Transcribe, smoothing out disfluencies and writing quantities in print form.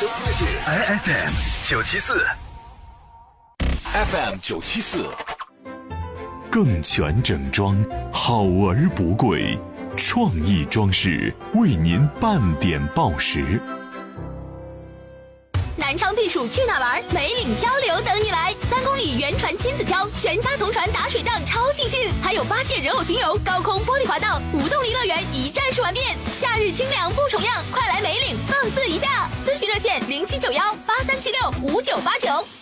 收听的是 FM 974，FM 974， 更全整装，好而不贵，创意装饰为您半点报时。 南昌避暑去哪玩？梅岭漂流等你来！3公里原船亲子漂，全家同船打水仗，超尽兴！还有8届人偶巡游、高空玻璃滑道、无动力乐园一站式玩遍。夏日清凉不重样，快来梅岭放肆一下！咨询热线079183765989。